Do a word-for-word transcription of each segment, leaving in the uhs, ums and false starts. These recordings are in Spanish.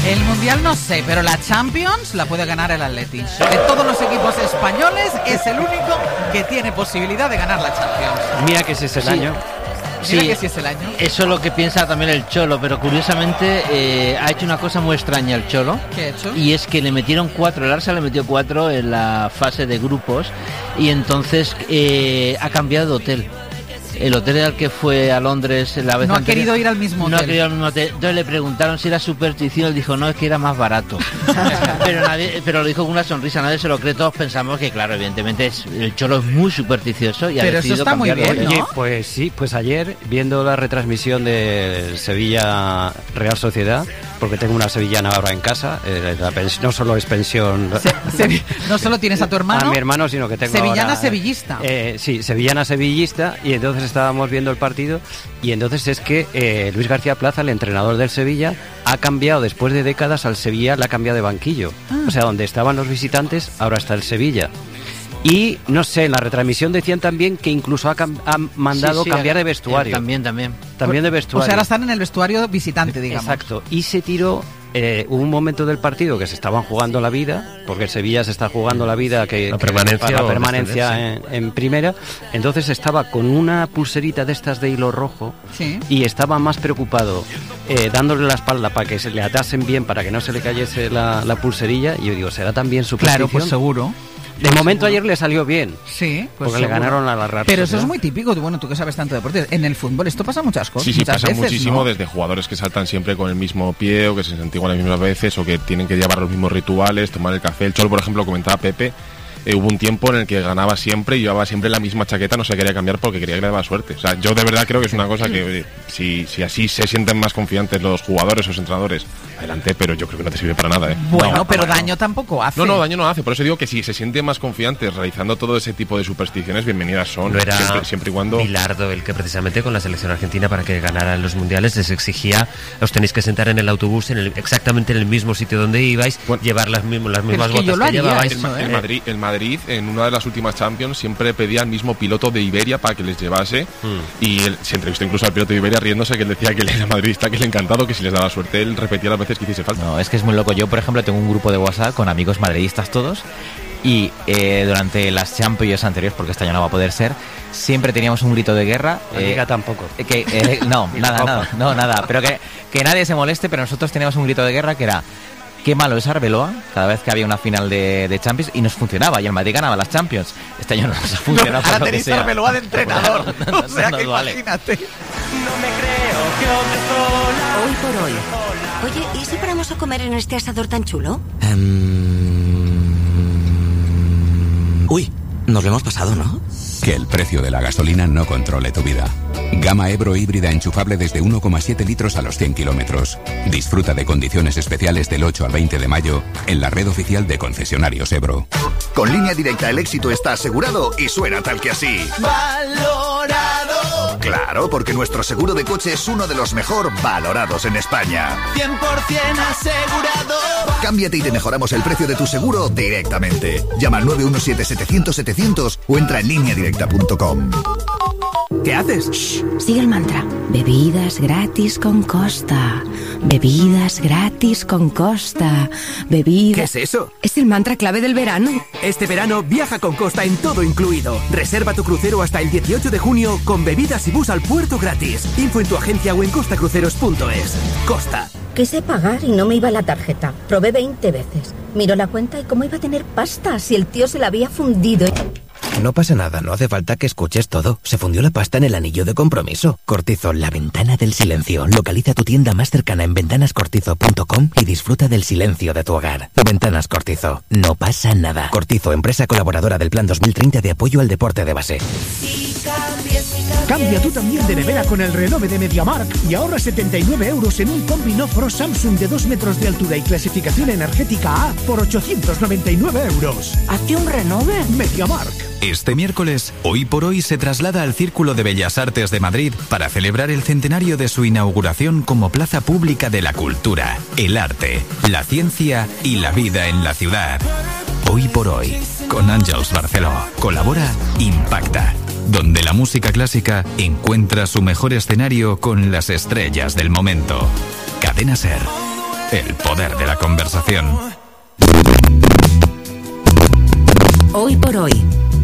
El Mundial no sé, pero la Champions la puede ganar el Atleti. De todos los equipos españoles es el único que tiene posibilidad de ganar la Champions. Mira que ese es el Sí. año. Mira Sí, que sí es el año. eso es lo que piensa también el Cholo, pero curiosamente eh, ha hecho una cosa muy extraña el Cholo. ¿Qué ha hecho? Y es que le metieron cuatro, el Arsenal le metió cuatro en la fase de grupos y entonces eh, ha cambiado de hotel. El hotel al que fue a Londres la vez No ha anterior, querido ir al mismo no ha hotel. querido ir al mismo hotel. Entonces le preguntaron si era superstición, él dijo no, es que era más barato. pero nadie, pero lo dijo con una sonrisa, nadie se lo cree, todos pensamos que claro, evidentemente es, el Cholo es muy supersticioso y ha Pero eso decidido está muy cambiar de bien, hotel. ¿no? Oye, pues sí, pues ayer viendo la retransmisión de Sevilla Real Sociedad, porque tengo una sevillana ahora en casa, eh, la pens- no solo es pensión Se- se- no solo tienes a tu hermano, a mi hermano, sino que tengo sevillana ahora, sevillista. eh, sí, sevillana sevillista, y entonces estábamos viendo el partido y entonces es que eh, Luis García Plaza, el entrenador del Sevilla, ha cambiado después de décadas al Sevilla, la ha cambiado de banquillo. Ah. O sea, donde estaban los visitantes, ahora está el Sevilla. Y no sé, en la retransmisión decían también que incluso ha, cam- ha mandado Sí, sí, cambiar de eh, vestuario. También, también. También de O vestuario. sea, ahora están en el vestuario visitante, digamos. Exacto. Y se tiró. Eh, hubo un momento del partido que se estaban jugando la vida, porque el Sevilla se está jugando la vida que, La que- permanencia para la o permanencia descender, en, en primera. Entonces estaba con una pulserita de estas de hilo rojo Sí. y estaba más preocupado eh, dándole la espalda para que se le atasen bien, para que no se le cayese la, la pulserilla. Y yo digo, ¿será también superstición? Claro, pues seguro. De momento ayer le salió bien, Sí, pues porque le seguro. ganaron a la Real Pero eso Sociedad. es muy típico, bueno, tú que sabes tanto de deporte. En el fútbol esto pasa muchas cosas. Sí, sí, muchas pasa veces, muchísimo, ¿no? desde jugadores que saltan siempre con el mismo pie o que se santiguan las mismas veces o que tienen que llevar los mismos rituales, tomar el café. El Cholo, por ejemplo, comentaba Pepe, eh, hubo un tiempo en el que ganaba siempre y llevaba siempre la misma chaqueta, no se quería cambiar porque quería que le daba suerte. O sea, yo de verdad creo que es una cosa que oye, si, si así se sienten más confiantes los jugadores o los entrenadores, adelante, pero yo creo que no te sirve para nada, ¿eh? Bueno, No, pero no. daño tampoco hace. No, no, daño no hace. Por eso digo que si se sienten más confiantes realizando todo ese tipo de supersticiones, bienvenidas son. No era siempre, siempre y cuando... Bilardo el que precisamente con la selección argentina para que ganaran los mundiales les exigía, os tenéis que sentar en el autobús en el, exactamente en el mismo sitio donde ibais, Bueno, llevar las, mismas las pero mismas es que yo botas lo que haría llevabais. eso, El, ¿eh? el Madrid, el Madrid, en una de las últimas Champions, siempre pedía al mismo piloto de Iberia para que les llevase. Mm. Y él, se entrevistó incluso al piloto de Iberia riéndose, que él decía que él era madridista, que le encantado, que si les daba suerte, él repetía las veces que hiciese falta. No, es que es muy loco. Yo, por ejemplo, tengo un grupo de WhatsApp con amigos madridistas todos y eh, durante las Champions anteriores, porque este año no va a poder ser, siempre teníamos un grito de guerra. La Liga tampoco. Que, eh, no, Ni la nada, Copa. nada, no, nada. Pero que, que nadie se moleste, pero nosotros teníamos un grito de guerra que era qué malo es Arbeloa cada vez que había una final de, de Champions y nos funcionaba y el Madrid ganaba las Champions. Este año no nos ha funcionado. por Ahora lo que tenéis sea. a Arbeloa de entrenador. No, no, o sea no, que no vale. imagínate. Hoy por hoy. Oye, ¿y si paramos a comer en este asador tan chulo? Uy, nos lo hemos pasado, ¿no? Que el precio de la gasolina no controle tu vida. Gama Ebro híbrida enchufable desde uno coma siete litros a los cien kilómetros. Disfruta de condiciones especiales del ocho al veinte de mayo en la red oficial de concesionarios Ebro. Con Línea Directa el éxito está asegurado y suena tal que así. ¡Valorado! Claro, porque nuestro seguro de coche es uno de los mejor valorados en España. cien por ciento asegurado. Cámbiate y te mejoramos el precio de tu seguro directamente. Llama al nueve uno siete setecientos setecientos o entra en línea directa punto com. ¿Qué haces? Shh, sigue el mantra. Bebidas gratis con Costa. Bebidas gratis con Costa. Bebidas... ¿Qué es eso? Es el mantra clave del verano. Este verano viaja con Costa en todo incluido. Reserva tu crucero hasta el dieciocho de junio con bebidas y bus al puerto gratis. Info en tu agencia o en costacruceros punto es. Costa. Quise pagar y no me iba la tarjeta. Probé veinte veces. Miró la cuenta y cómo iba a tener pasta si el tío se la había fundido. No pasa nada, no hace falta que escuches todo. Se fundió la pasta en el anillo de compromiso. Cortizo, la ventana del silencio. Localiza tu tienda más cercana en ventanas cortizo punto com y disfruta del silencio de tu hogar. Ventanas Cortizo. No pasa nada. Cortizo, empresa colaboradora del Plan dos mil treinta de apoyo al deporte de base. Cambia tú también de nevera con el renove de MediaMarkt y ahorra setenta y nueve euros en un Combi No Pro Samsung de dos metros de altura y clasificación energética A por ochocientos noventa y nueve euros. ¿Hazte un renove? MediaMarkt. Este miércoles, Hoy por Hoy se traslada al Círculo de Bellas Artes de Madrid para celebrar el centenario de su inauguración como plaza pública de la cultura, el arte, la ciencia y la vida en la ciudad. Hoy por Hoy, con Àngels Barceló. Colabora Impacta, donde la música clásica encuentra su mejor escenario con las estrellas del momento. Cadena SER. el poder de la conversación. Hoy por hoy.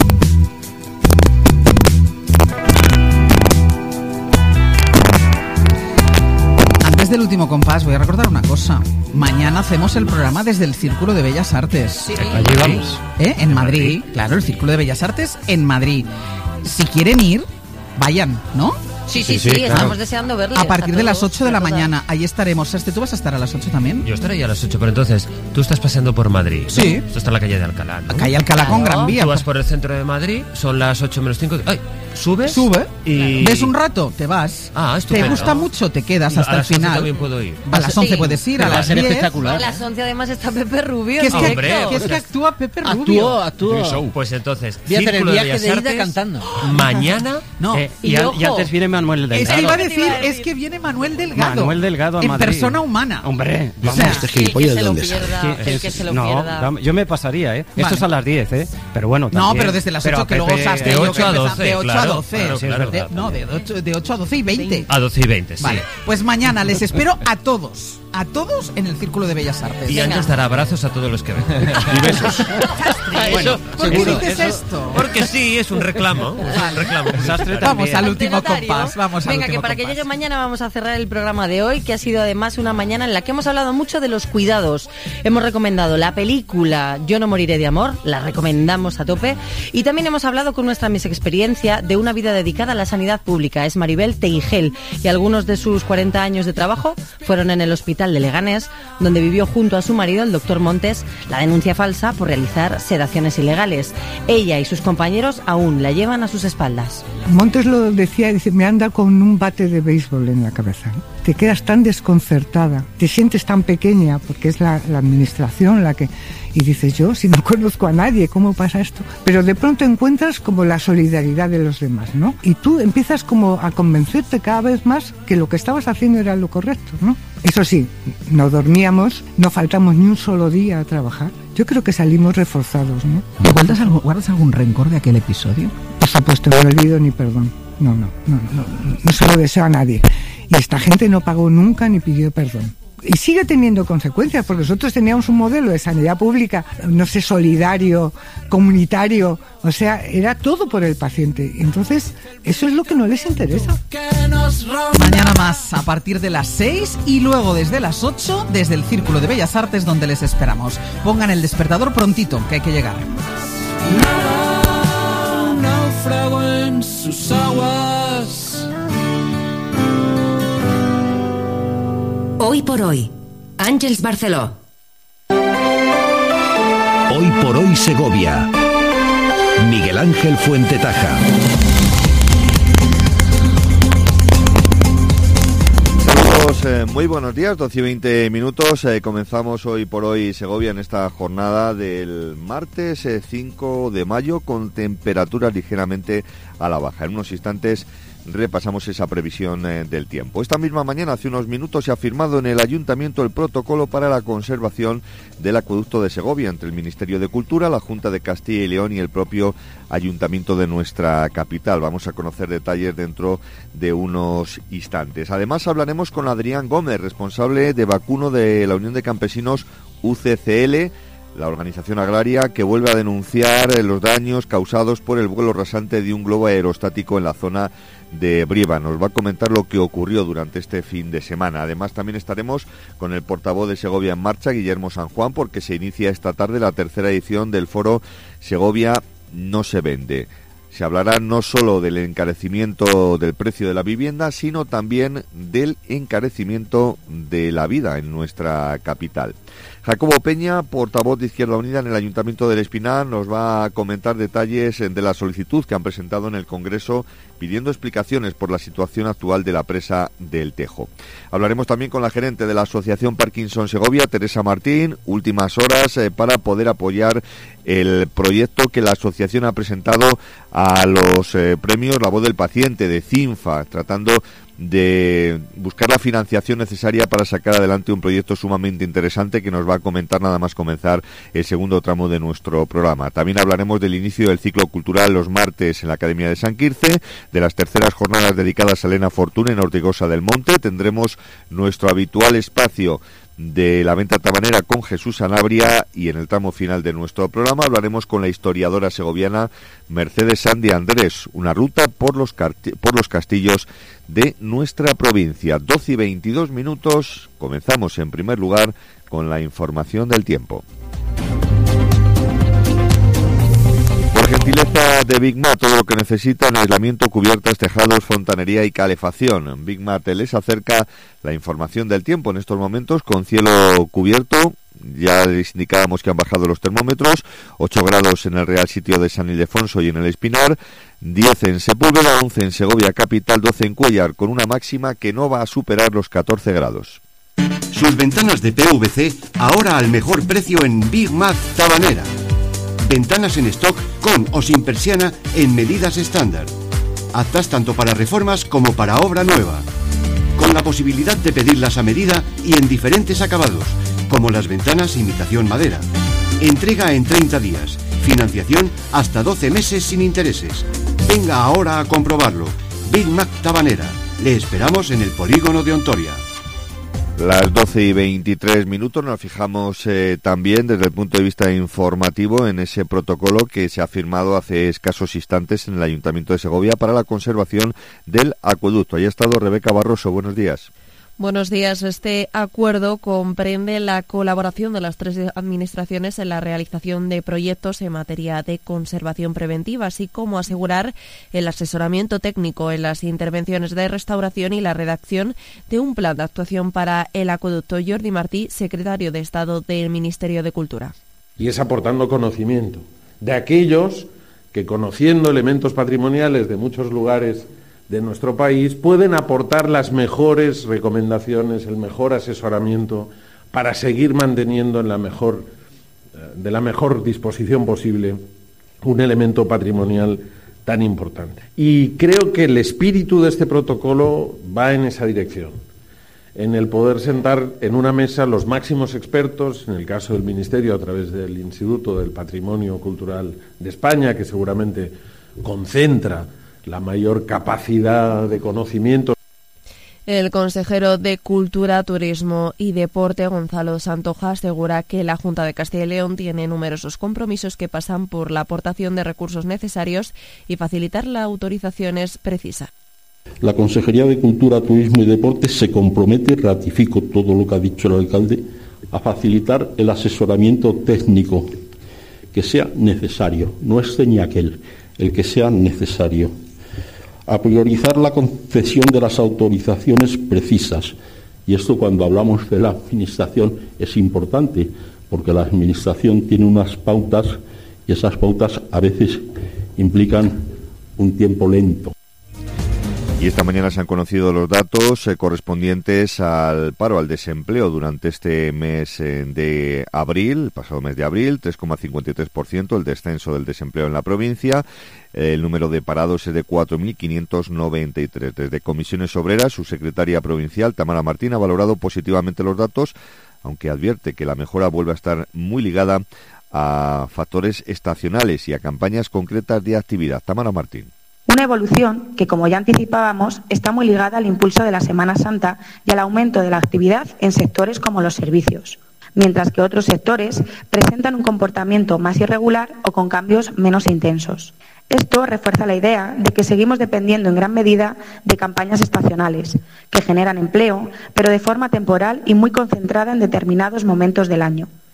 Antes del último compás voy a recordar una cosa. Mañana hacemos el programa desde el Círculo de Bellas Artes. Sí. Allí vamos. ¿Eh? En Madrid, claro, el Círculo de Bellas Artes en Madrid. Si quieren ir, vayan, ¿no? Sí, sí, sí, sí, claro. Estamos deseando verles. A partir a de las ocho de la todos. mañana, ahí estaremos. Este, ¿tú vas a estar a las ocho también? Yo estaré ya a las ocho, pero entonces, tú estás paseando por Madrid, ¿no? Sí. Esto está en la calle de Alcalá, ¿no? Calle Alcalá con Gran Vía. Tú vas por el centro de Madrid, son las ocho menos cinco. ¡Ay! Subes. Sube. Y... Ves un rato, te vas. Ah, estupendo. Te gusta mucho, te quedas hasta a el las once final. también puedo ir. A las once puedes ir, a las diez. espectacular. A las once además está Pepe Rubio. Que es que, Hombre, que, es pues que actúa Pepe Rubio. Actúo, actúo. Pues entonces, Voy a hacer el Círculo de viaje Bellas de ida Artes, cantando. Mañana. No. Eh, Y y, a- ojo. y antes viene Manuel Delgado. Es que iba a decir, es que viene Manuel Delgado. Manuel Delgado a en Madrid. persona humana. Hombre, O sea, vamos. El que se lo pierda, ¿Qué- el que se lo no, pierda. dame- yo me pasaría, ¿eh? Vale. Esto es a las diez, ¿eh? Pero bueno, No, también. pero desde las Pero ocho a que luego Pepe- saste de yo ocho que a empezamos- doce, de ocho a claro, doce. claro, Sí, es claro. verdad. De- no, de ocho, de ocho a doce y veinte. A doce y veinte, sí. Vale, pues mañana les espero a todos, a todos en el Círculo de Bellas Artes. Y antes dará abrazos a todos los que ven. Y besos. Bueno, ¿por qué seguro. dices Eso- esto? Porque sí, es un reclamo. Es un reclamo. Sastre Vamos también. al último Alternatario. compás, vamos al Venga, último que para que compás. llegue mañana vamos a cerrar el programa de hoy, que ha sido además una mañana en la que hemos hablado mucho de los cuidados. Hemos recomendado la película Yo no moriré de amor, la recomendamos a tope, y también hemos hablado con nuestra Miss Experiencia de una vida dedicada a la sanidad pública. Es Maribel Teigel, y algunos de sus cuarenta años de trabajo fueron en el hospital de Leganés, donde vivió junto a su marido, el doctor Montes, la denuncia falsa por realizar sedaciones ilegales. Ella y sus compañeros aún la llevan a sus espaldas. Montes lo decía, dice, me anda con un bate de béisbol en la cabeza. Te quedas tan desconcertada, te sientes tan pequeña, porque es la, la administración la que... Y dices, yo, si no conozco a nadie, ¿cómo pasa esto? Pero de pronto encuentras como la solidaridad de los demás, ¿no? Y tú empiezas como a convencerte cada vez más que lo que estabas haciendo era lo correcto, ¿no? Eso sí, no dormíamos, no faltamos ni un solo día a trabajar. Yo creo que salimos reforzados, ¿no? ¿Guardas algún, ¿Guardas algún rencor de aquel episodio? Por supuesto, no olvido ni perdón. No, no, no, no, no se lo deseo a nadie. Y esta gente no pagó nunca ni pidió perdón. Y sigue teniendo consecuencias, porque nosotros teníamos un modelo de sanidad pública, no sé, solidario, comunitario, o sea, era todo por el paciente. Entonces, eso es lo que no les interesa. Mañana más, a partir de las seis y luego desde las ocho, desde el Círculo de Bellas Artes, donde les esperamos. Pongan el despertador prontito, que hay que llegar. Náufrago en sus aguas. Hoy por hoy. Àngels Barceló. Hoy por hoy Segovia. Miguel Ángel Fuentetaja. Saludos, eh, muy buenos días, doce y veinte minutos. Eh, comenzamos hoy por hoy Segovia en esta jornada del martes eh, cinco de mayo con temperaturas ligeramente a la baja. En unos instantes repasamos esa previsión eh, del tiempo. Esta misma mañana, hace unos minutos, se ha firmado en el Ayuntamiento el protocolo para la conservación del acueducto de Segovia entre el Ministerio de Cultura, la Junta de Castilla y León y el propio Ayuntamiento de nuestra capital. Vamos a conocer detalles dentro de unos instantes. Además, hablaremos con Adrián Gómez, responsable de vacuno de la Unión de Campesinos U C C L, la organización agraria que vuelve a denunciar los daños causados por el vuelo rasante de un globo aerostático en la zona de Brieva. Nos va a comentar lo que ocurrió durante este fin de semana. Además, también estaremos con el portavoz de Segovia en Marcha, Guillermo San Juan, porque se inicia esta tarde la tercera edición del foro Segovia no se vende. Se hablará no solo del encarecimiento del precio de la vivienda, sino también del encarecimiento de la vida en nuestra capital. Jacobo Peña, portavoz de Izquierda Unida en el Ayuntamiento del Espinar, nos va a comentar detalles de la solicitud que han presentado en el Congreso pidiendo explicaciones por la situación actual de la presa del Tejo. Hablaremos también con la gerente de la Asociación Parkinson Segovia, Teresa Martín, últimas horas eh, para poder apoyar el proyecto que la asociación ha presentado a los eh, premios La Voz del Paciente de CINFA, tratando de buscar la financiación necesaria para sacar adelante un proyecto sumamente interesante que nos va a comentar nada más comenzar el segundo tramo de nuestro programa. También hablaremos del inicio del ciclo cultural los martes en la Academia de San Quirce, de las terceras jornadas dedicadas a Elena Fortuna en Ortigosa del Monte. Tendremos nuestro habitual espacio de la venta tabanera con Jesús Sanabria, y en el tramo final de nuestro programa hablaremos con la historiadora segoviana Mercedes Sandy Andrés, una ruta por los, por los castillos de nuestra provincia. doce y veintidós minutos, comenzamos en primer lugar con la información del tiempo. Por gentileza de Big Mat, todo lo que necesitan: aislamiento, cubiertas, tejados, fontanería y calefacción. Big Mat les acerca la información del tiempo en estos momentos con cielo cubierto. Ya les indicábamos que han bajado los termómetros: ocho grados en el Real Sitio de San Ildefonso y en el Espinar, diez en Sepúlveda, once en Segovia capital, doce en Cuéllar, con una máxima que no va a superar los catorce grados. Sus ventanas de P V C ahora al mejor precio en Big Mat Tabanera. Ventanas en stock con o sin persiana en medidas estándar. Aptas tanto para reformas como para obra nueva. Con la posibilidad de pedirlas a medida y en diferentes acabados, como las ventanas imitación madera. Entrega en treinta días. Financiación hasta doce meses sin intereses. Venga ahora a comprobarlo. Big Mac Tabanera. Le esperamos en el polígono de Ontoria. Las doce y veintitrés minutos, nos fijamos eh, también desde el punto de vista informativo en ese protocolo que se ha firmado hace escasos instantes en el Ayuntamiento de Segovia para la conservación del acueducto. Ahí ha estado Rebeca Barroso. Buenos días. Buenos días. Este acuerdo comprende la colaboración de las tres administraciones en la realización de proyectos en materia de conservación preventiva, así como asegurar el asesoramiento técnico en las intervenciones de restauración y la redacción de un plan de actuación para el acueducto. Jordi Martí, secretario de Estado del Ministerio de Cultura. Y es aportando conocimiento de aquellos que, conociendo elementos patrimoniales de muchos lugares de nuestro país, pueden aportar las mejores recomendaciones, el mejor asesoramiento para seguir manteniendo en la mejor, de la mejor disposición posible un elemento patrimonial tan importante. Y creo que el espíritu de este protocolo va en esa dirección, en el poder sentar en una mesa los máximos expertos, en el caso del Ministerio a través del Instituto del Patrimonio Cultural de España, que seguramente concentra la mayor capacidad de conocimiento. El consejero de Cultura, Turismo y Deporte, Gonzalo Santoja, asegura que la Junta de Castilla y León tiene numerosos compromisos que pasan por la aportación de recursos necesarios y facilitar las autorizaciones precisas. La Consejería de Cultura, Turismo y Deporte se compromete, ratifico todo lo que ha dicho el alcalde, a facilitar el asesoramiento técnico que sea necesario, no este ni aquel, el que sea necesario. A priorizar la concesión de las autorizaciones precisas. Y esto, cuando hablamos de la Administración, es importante, porque la Administración tiene unas pautas y esas pautas a veces implican un tiempo lento. Y esta mañana se han conocido los datos eh, correspondientes al paro, al desempleo durante este mes eh, de abril, el pasado mes de abril, tres coma cincuenta y tres por ciento el descenso del desempleo en la provincia. Eh, el número de parados es de cuatro mil quinientos noventa y tres. Desde Comisiones Obreras, su secretaria provincial, Tamara Martín, ha valorado positivamente los datos, aunque advierte que la mejora vuelve a estar muy ligada a factores estacionales y a campañas concretas de actividad. Tamara Martín. Una evolución que, como ya anticipábamos, está muy ligada al impulso de la Semana Santa y al aumento de la actividad en sectores como los servicios, mientras que otros sectores presentan un comportamiento más irregular o con cambios menos intensos. Esto refuerza la idea de que seguimos dependiendo en gran medida de campañas estacionales, que generan empleo, pero de forma temporal y muy concentrada en determinados momentos del año.